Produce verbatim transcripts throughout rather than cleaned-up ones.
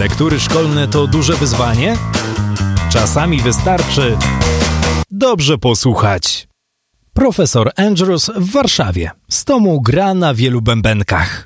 lektury szkolne to duże wyzwanie? Czasami wystarczy dobrze posłuchać. Profesor Andrews w Warszawie. Z tomu Gra na wielu bębenkach.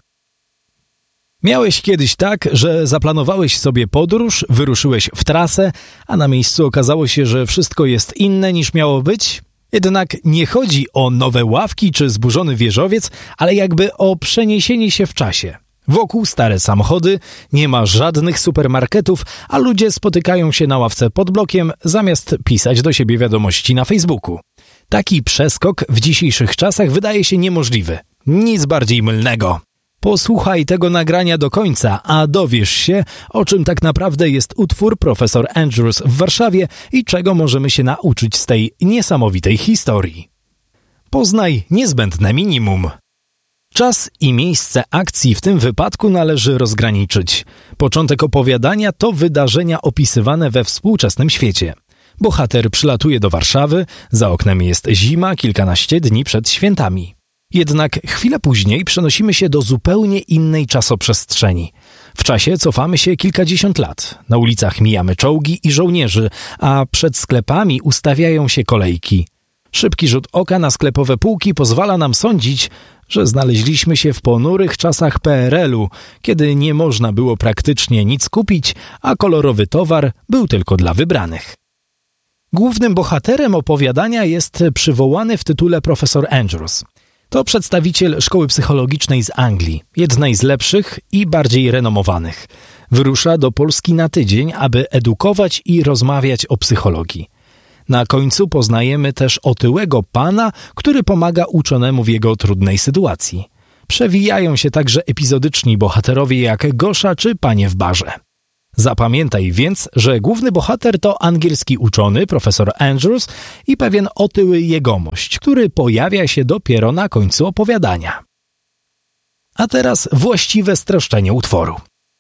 Miałeś kiedyś tak, że zaplanowałeś sobie podróż, wyruszyłeś w trasę, a na miejscu okazało się, że wszystko jest inne niż miało być? Jednak nie chodzi o nowe ławki czy zburzony wieżowiec, ale jakby o przeniesienie się w czasie. Wokół stare samochody, nie ma żadnych supermarketów, a ludzie spotykają się na ławce pod blokiem, zamiast pisać do siebie wiadomości na Facebooku. Taki przeskok w dzisiejszych czasach wydaje się niemożliwy. Nic bardziej mylnego. Posłuchaj tego nagrania do końca, a dowiesz się, o czym tak naprawdę jest utwór Profesor Andrews w Warszawie i czego możemy się nauczyć z tej niesamowitej historii. Poznaj niezbędne minimum. Czas i miejsce akcji w tym wypadku należy rozgraniczyć. Początek opowiadania to wydarzenia opisywane we współczesnym świecie. Bohater przylatuje do Warszawy, za oknem jest zima, kilkanaście dni przed świętami. Jednak chwilę później przenosimy się do zupełnie innej czasoprzestrzeni. W czasie cofamy się kilkadziesiąt lat. Na ulicach mijamy czołgi i żołnierzy, a przed sklepami ustawiają się kolejki. Szybki rzut oka na sklepowe półki pozwala nam sądzić, że znaleźliśmy się w ponurych czasach P R L u, kiedy nie można było praktycznie nic kupić, a kolorowy towar był tylko dla wybranych. Głównym bohaterem opowiadania jest przywołany w tytule profesor Andrews. To przedstawiciel szkoły psychologicznej z Anglii, jednej z lepszych i bardziej renomowanych. Wyrusza do Polski na tydzień, aby edukować i rozmawiać o psychologii. Na końcu poznajemy też otyłego pana, który pomaga uczonemu w jego trudnej sytuacji. Przewijają się także epizodyczni bohaterowie jak Gosza czy Panie w barze. Zapamiętaj więc, że główny bohater to angielski uczony, profesor Andrews i pewien otyły jegomość, który pojawia się dopiero na końcu opowiadania. A teraz właściwe streszczenie utworu.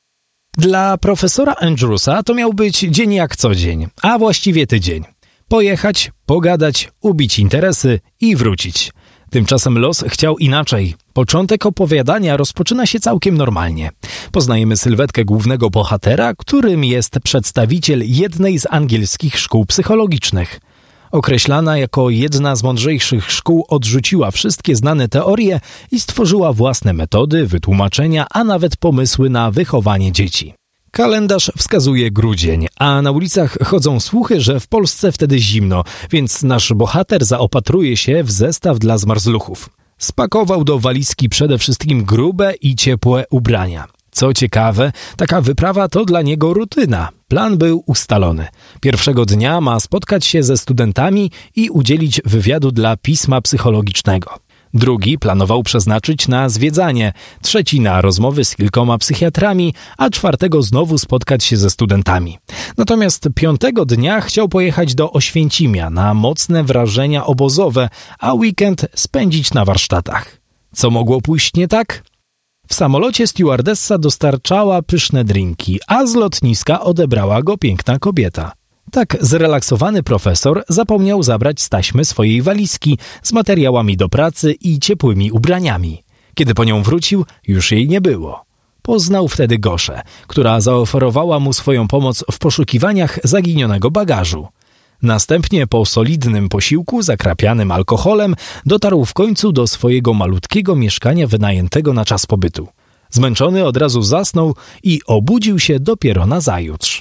Dla profesora Andrewsa to miał być dzień jak co dzień, a właściwie tydzień. Pojechać, pogadać, ubić interesy i wrócić. Tymczasem los chciał inaczej. Początek opowiadania rozpoczyna się całkiem normalnie. Poznajemy sylwetkę głównego bohatera, którym jest przedstawiciel jednej z angielskich szkół psychologicznych. Określana jako jedna z mądrzejszych szkół, odrzuciła wszystkie znane teorie i stworzyła własne metody, wytłumaczenia, a nawet pomysły na wychowanie dzieci. Kalendarz wskazuje grudzień, a na ulicach chodzą słuchy, że w Polsce wtedy zimno, więc nasz bohater zaopatruje się w zestaw dla zmarzluchów. Spakował do walizki przede wszystkim grube i ciepłe ubrania. Co ciekawe, taka wyprawa to dla niego rutyna. Plan był ustalony. Pierwszego dnia ma spotkać się ze studentami i udzielić wywiadu dla pisma psychologicznego. Drugi planował przeznaczyć na zwiedzanie, trzeci na rozmowy z kilkoma psychiatrami, a czwartego znowu spotkać się ze studentami. Natomiast piątego dnia chciał pojechać do Oświęcimia na mocne wrażenia obozowe, a weekend spędzić na warsztatach. Co mogło pójść nie tak? W samolocie stewardessa dostarczała pyszne drinki, a z lotniska odebrała go piękna kobieta. Tak zrelaksowany profesor zapomniał zabrać z taśmy swojej walizki z materiałami do pracy i ciepłymi ubraniami. Kiedy po nią wrócił, już jej nie było. Poznał wtedy Goszę, która zaoferowała mu swoją pomoc w poszukiwaniach zaginionego bagażu. Następnie po solidnym posiłku zakrapianym alkoholem dotarł w końcu do swojego malutkiego mieszkania wynajętego na czas pobytu. Zmęczony od razu zasnął i obudził się dopiero nazajutrz.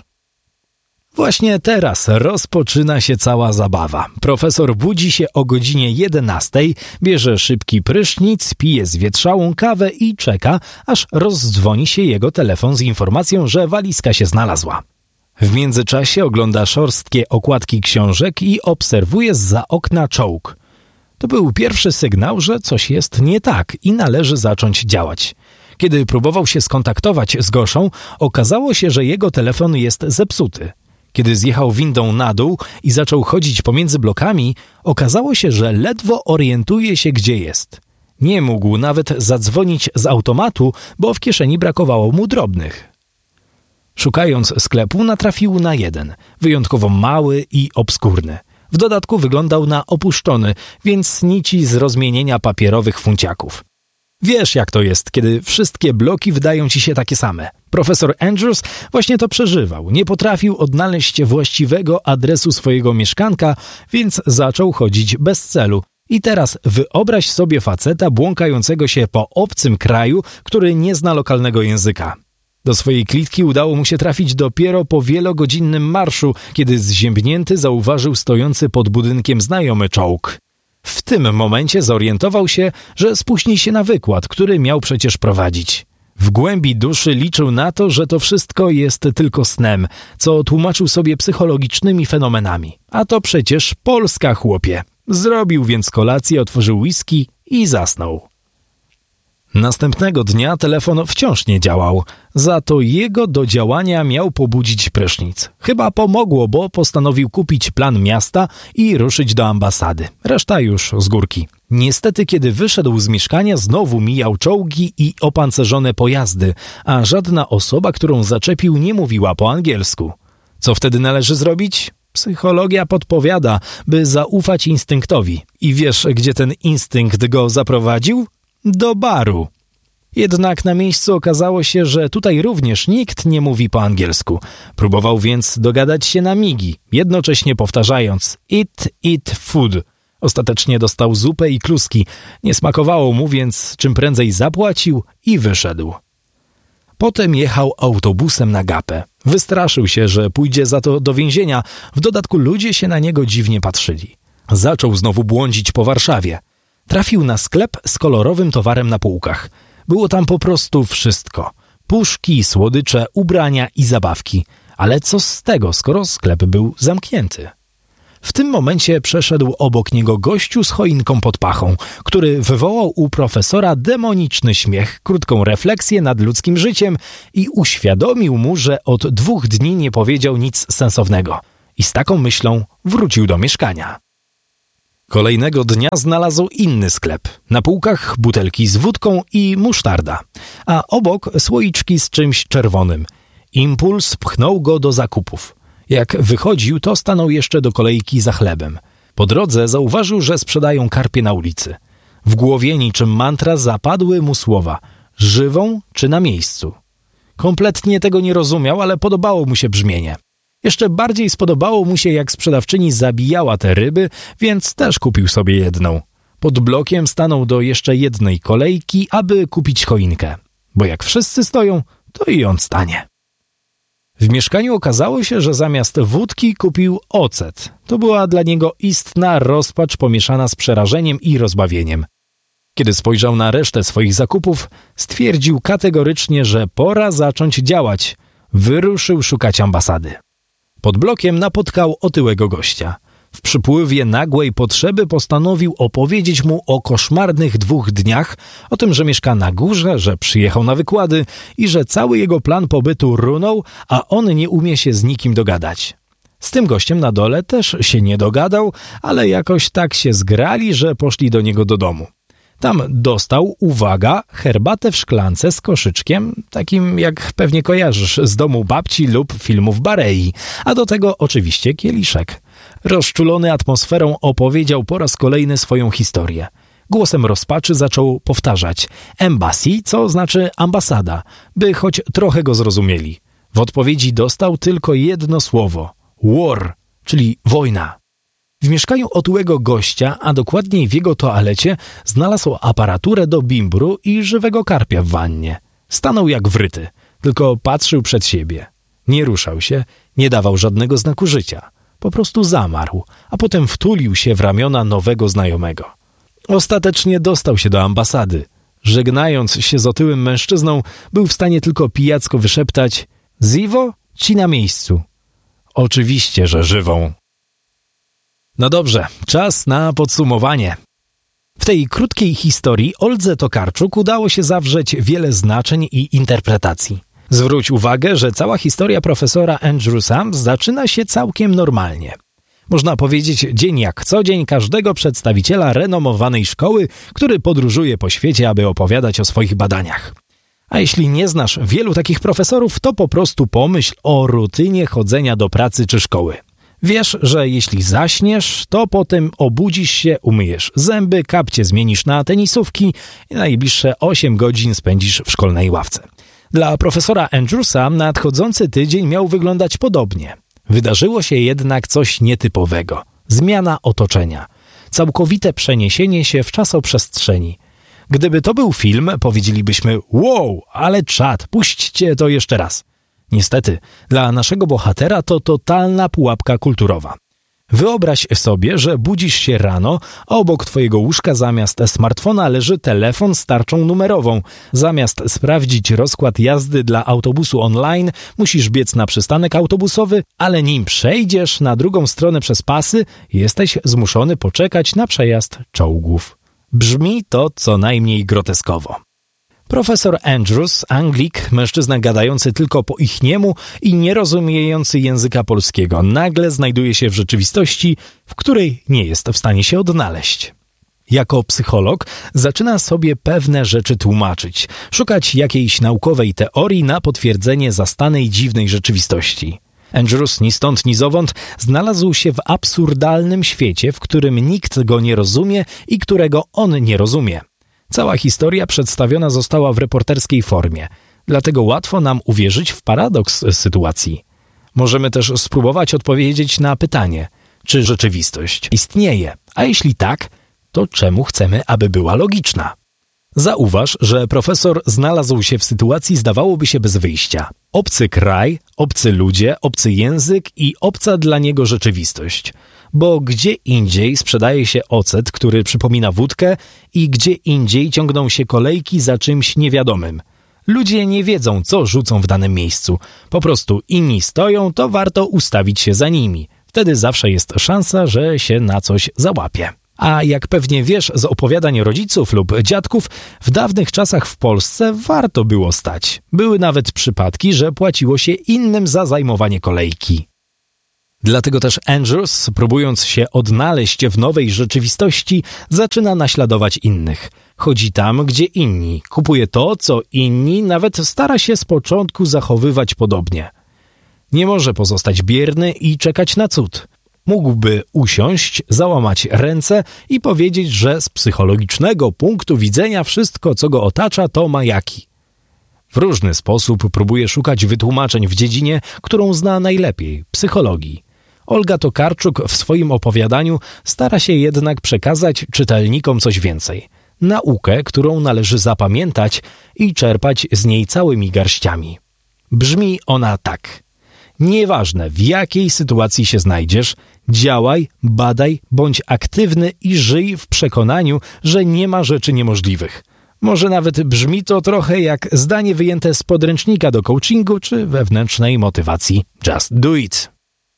Właśnie teraz rozpoczyna się cała zabawa. Profesor budzi się o godzinie jedenastej, bierze szybki prysznic, pije zwietrzałą kawę i czeka, aż rozdzwoni się jego telefon z informacją, że walizka się znalazła. W międzyczasie ogląda szorstkie okładki książek i obserwuje zza okna czołg. To był pierwszy sygnał, że coś jest nie tak i należy zacząć działać. Kiedy próbował się skontaktować z Goszą, okazało się, że jego telefon jest zepsuty. Kiedy zjechał windą na dół i zaczął chodzić pomiędzy blokami, okazało się, że ledwo orientuje się, gdzie jest. Nie mógł nawet zadzwonić z automatu, bo w kieszeni brakowało mu drobnych. Szukając sklepu, natrafił na jeden, wyjątkowo mały i obskurny. W dodatku wyglądał na opuszczony, więc nici z rozmienienia papierowych funciaków. Wiesz, jak to jest, kiedy wszystkie bloki wydają ci się takie same. Profesor Andrews właśnie to przeżywał. Nie potrafił odnaleźć właściwego adresu swojego mieszkanka, więc zaczął chodzić bez celu. I teraz wyobraź sobie faceta błąkającego się po obcym kraju, który nie zna lokalnego języka. Do swojej klitki udało mu się trafić dopiero po wielogodzinnym marszu, kiedy zziębnięty zauważył stojący pod budynkiem znajomy czołg. W tym momencie zorientował się, że spóźni się na wykład, który miał przecież prowadzić. W głębi duszy liczył na to, że to wszystko jest tylko snem, co tłumaczył sobie psychologicznymi fenomenami. A to przecież Polska, chłopie. Zrobił więc kolację, otworzył whisky i zasnął. Następnego dnia telefon wciąż nie działał, za to jego do działania miał pobudzić prysznic. Chyba pomogło, bo postanowił kupić plan miasta i ruszyć do ambasady. Reszta już z górki. Niestety, kiedy wyszedł z mieszkania, znowu mijał czołgi i opancerzone pojazdy, a żadna osoba, którą zaczepił, nie mówiła po angielsku. Co wtedy należy zrobić? Psychologia podpowiada, by zaufać instynktowi. I wiesz, gdzie ten instynkt go zaprowadził? Do baru. Jednak na miejscu okazało się, że tutaj również nikt nie mówi po angielsku. Próbował więc dogadać się na migi, jednocześnie powtarzając eat, eat food. Ostatecznie dostał zupę i kluski. Nie smakowało mu, więc czym prędzej zapłacił i wyszedł. Potem jechał autobusem na gapę. Wystraszył się, że pójdzie za to do więzienia. W dodatku ludzie się na niego dziwnie patrzyli. Zaczął znowu błądzić po Warszawie. Trafił na sklep z kolorowym towarem na półkach. Było tam po prostu wszystko. Puszki, słodycze, ubrania i zabawki. Ale co z tego, skoro sklep był zamknięty? W tym momencie przeszedł obok niego gościu z choinką pod pachą, który wywołał u profesora demoniczny śmiech, krótką refleksję nad ludzkim życiem i uświadomił mu, że od dwóch dni nie powiedział nic sensownego. I z taką myślą wrócił do mieszkania. Kolejnego dnia znalazł inny sklep. Na półkach butelki z wódką i musztarda, a obok słoiczki z czymś czerwonym. Impuls pchnął go do zakupów. Jak wychodził, to stanął jeszcze do kolejki za chlebem. Po drodze zauważył, że sprzedają karpie na ulicy. W głowie niczym mantra zapadły mu słowa: żywą czy na miejscu? Kompletnie tego nie rozumiał, ale podobało mu się brzmienie. Jeszcze bardziej spodobało mu się, jak sprzedawczyni zabijała te ryby, więc też kupił sobie jedną. Pod blokiem stanął do jeszcze jednej kolejki, aby kupić choinkę. Bo jak wszyscy stoją, to i on stanie. W mieszkaniu okazało się, że zamiast wódki kupił ocet. To była dla niego istna rozpacz pomieszana z przerażeniem i rozbawieniem. Kiedy spojrzał na resztę swoich zakupów, stwierdził kategorycznie, że pora zacząć działać. Wyruszył szukać ambasady. Pod blokiem napotkał otyłego gościa. W przypływie nagłej potrzeby postanowił opowiedzieć mu o koszmarnych dwóch dniach, o tym, że mieszka na górze, że przyjechał na wykłady i że cały jego plan pobytu runął, a on nie umie się z nikim dogadać. Z tym gościem na dole też się nie dogadał, ale jakoś tak się zgrali, że poszli do niego do domu. Tam dostał, uwaga, herbatę w szklance z koszyczkiem, takim jak pewnie kojarzysz z domu babci lub filmów Barei, a do tego oczywiście kieliszek. Rozczulony atmosferą opowiedział po raz kolejny swoją historię. Głosem rozpaczy zaczął powtarzać embassy, co znaczy ambasada, by choć trochę go zrozumieli. W odpowiedzi dostał tylko jedno słowo – war, czyli wojna. W mieszkaniu otyłego gościa, a dokładniej w jego toalecie, znalazł aparaturę do bimbru i żywego karpia w wannie. Stanął jak wryty, tylko patrzył przed siebie. Nie ruszał się, nie dawał żadnego znaku życia. Po prostu zamarł, a potem wtulił się w ramiona nowego znajomego. Ostatecznie dostał się do ambasady. Żegnając się z otyłym mężczyzną, był w stanie tylko pijacko wyszeptać: Zivo, ci na miejscu. Oczywiście, że żywą. No dobrze, czas na podsumowanie. W tej krótkiej historii Oldze Tokarczuk udało się zawrzeć wiele znaczeń i interpretacji. Zwróć uwagę, że cała historia profesora Andrewsa zaczyna się całkiem normalnie. Można powiedzieć dzień jak co dzień każdego przedstawiciela renomowanej szkoły, który podróżuje po świecie, aby opowiadać o swoich badaniach. A jeśli nie znasz wielu takich profesorów, to po prostu pomyśl o rutynie chodzenia do pracy czy szkoły. Wiesz, że jeśli zaśniesz, to potem obudzisz się, umyjesz zęby, kapcie zmienisz na tenisówki i najbliższe osiem godzin spędzisz w szkolnej ławce. Dla profesora Andrewsa nadchodzący tydzień miał wyglądać podobnie. Wydarzyło się jednak coś nietypowego. Zmiana otoczenia. Całkowite przeniesienie się w czasoprzestrzeni. Gdyby to był film, powiedzielibyśmy: wow, ale czad, puśćcie to jeszcze raz. Niestety, dla naszego bohatera to totalna pułapka kulturowa. Wyobraź sobie, że budzisz się rano, a obok twojego łóżka zamiast smartfona leży telefon z tarczą numerową. Zamiast sprawdzić rozkład jazdy dla autobusu online, musisz biec na przystanek autobusowy, ale nim przejdziesz na drugą stronę przez pasy, jesteś zmuszony poczekać na przejazd czołgów. Brzmi to co najmniej groteskowo. Profesor Andrews, Anglik, mężczyzna gadający tylko po ichniemu i nie rozumiejący języka polskiego, nagle znajduje się w rzeczywistości, w której nie jest w stanie się odnaleźć. Jako psycholog zaczyna sobie pewne rzeczy tłumaczyć, szukać jakiejś naukowej teorii na potwierdzenie zastanej dziwnej rzeczywistości. Andrews ni stąd, ni zowąd znalazł się w absurdalnym świecie, w którym nikt go nie rozumie i którego on nie rozumie. Cała historia przedstawiona została w reporterskiej formie, dlatego łatwo nam uwierzyć w paradoks sytuacji. Możemy też spróbować odpowiedzieć na pytanie, czy rzeczywistość istnieje, a jeśli tak, to czemu chcemy, aby była logiczna? Zauważ, że profesor znalazł się w sytuacji zdawałoby się bez wyjścia. Obcy kraj, obcy ludzie, obcy język i obca dla niego rzeczywistość. Bo gdzie indziej sprzedaje się ocet, który przypomina wódkę i gdzie indziej ciągną się kolejki za czymś niewiadomym. Ludzie nie wiedzą, co rzucą w danym miejscu. Po prostu inni stoją, to warto ustawić się za nimi. Wtedy zawsze jest szansa, że się na coś załapie. A jak pewnie wiesz z opowiadań rodziców lub dziadków, w dawnych czasach w Polsce warto było stać. Były nawet przypadki, że płaciło się innym za zajmowanie kolejki. Dlatego też Andrews, próbując się odnaleźć w nowej rzeczywistości, zaczyna naśladować innych. Chodzi tam, gdzie inni, kupuje to, co inni, nawet stara się z początku zachowywać podobnie. Nie może pozostać bierny i czekać na cud. Mógłby usiąść, załamać ręce i powiedzieć, że z psychologicznego punktu widzenia wszystko, co go otacza, to majaki. W różny sposób próbuje szukać wytłumaczeń w dziedzinie, którą zna najlepiej – psychologii. Olga Tokarczuk w swoim opowiadaniu stara się jednak przekazać czytelnikom coś więcej. Naukę, którą należy zapamiętać i czerpać z niej całymi garściami. Brzmi ona tak. Nieważne, w jakiej sytuacji się znajdziesz, działaj, badaj, bądź aktywny i żyj w przekonaniu, że nie ma rzeczy niemożliwych. Może nawet brzmi to trochę jak zdanie wyjęte z podręcznika do coachingu czy wewnętrznej motywacji. Just do it.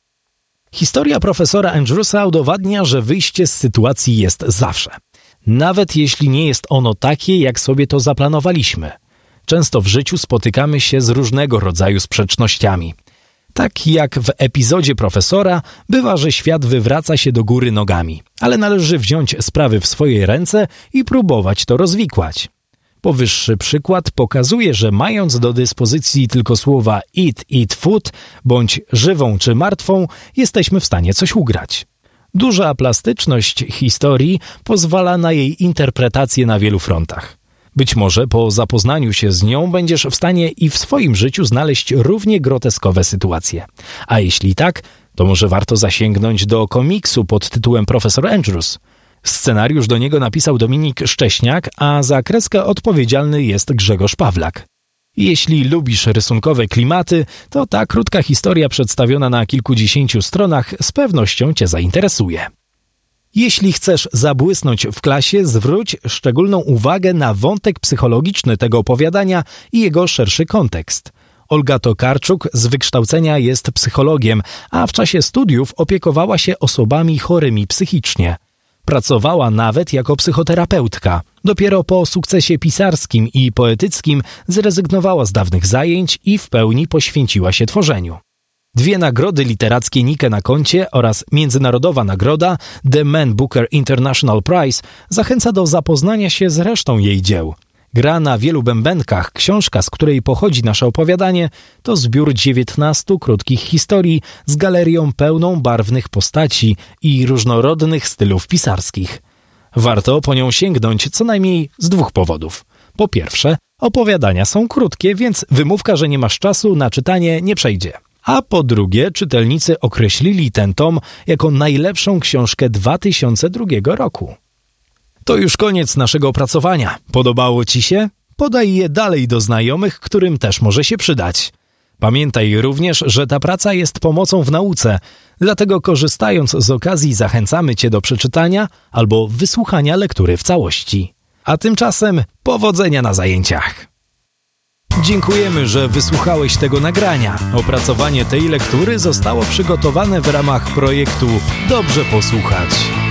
Historia profesora Andrewsa udowadnia, że wyjście z sytuacji jest zawsze. Nawet jeśli nie jest ono takie, jak sobie to zaplanowaliśmy. Często w życiu spotykamy się z różnego rodzaju sprzecznościami. Tak jak w epizodzie profesora, bywa, że świat wywraca się do góry nogami, ale należy wziąć sprawy w swoje ręce i próbować to rozwikłać. Powyższy przykład pokazuje, że mając do dyspozycji tylko słowa eat, eat food, bądź żywą czy martwą, jesteśmy w stanie coś ugrać. Duża plastyczność historii pozwala na jej interpretację na wielu frontach. Być może po zapoznaniu się z nią będziesz w stanie i w swoim życiu znaleźć równie groteskowe sytuacje. A jeśli tak, to może warto zasięgnąć do komiksu pod tytułem Profesor Andrews. Scenariusz do niego napisał Dominik Szcześniak, a za kreskę odpowiedzialny jest Grzegorz Pawlak. Jeśli lubisz rysunkowe klimaty, to ta krótka historia przedstawiona na kilkudziesięciu stronach z pewnością Cię zainteresuje. Jeśli chcesz zabłysnąć w klasie, zwróć szczególną uwagę na wątek psychologiczny tego opowiadania i jego szerszy kontekst. Olga Tokarczuk z wykształcenia jest psychologiem, a w czasie studiów opiekowała się osobami chorymi psychicznie. Pracowała nawet jako psychoterapeutka. Dopiero po sukcesie pisarskim i poetyckim zrezygnowała z dawnych zajęć i w pełni poświęciła się tworzeniu. Dwie nagrody literackie Nike na koncie oraz międzynarodowa nagroda The Man Booker International Prize zachęca do zapoznania się z resztą jej dzieł. Gra na wielu bębenkach, książka, z której pochodzi nasze opowiadanie, to zbiór dziewiętnastu krótkich historii z galerią pełną barwnych postaci i różnorodnych stylów pisarskich. Warto po nią sięgnąć co najmniej z dwóch powodów. Po pierwsze, Opowiadania są krótkie, więc wymówka, że nie masz czasu na czytanie, nie przejdzie. A po drugie, czytelnicy określili ten tom jako najlepszą książkę dwa tysiące drugiego roku. To już koniec naszego opracowania. Podobało Ci się? Podaj je dalej do znajomych, którym też może się przydać. Pamiętaj również, że ta praca jest pomocą w nauce, dlatego korzystając z okazji zachęcamy Cię do przeczytania albo wysłuchania lektury w całości. A tymczasem powodzenia na zajęciach! Dziękujemy, że wysłuchałeś tego nagrania. Opracowanie tej lektury zostało przygotowane w ramach projektu Dobrze Posłuchać.